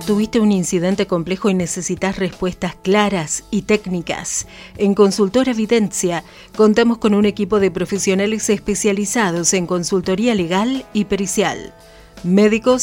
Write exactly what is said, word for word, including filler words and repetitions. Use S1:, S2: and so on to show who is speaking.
S1: ¿Tuviste un incidente complejo y necesitas respuestas claras y técnicas? En Consultora Videncia contamos con un equipo de profesionales especializados en consultoría legal y pericial. Médicos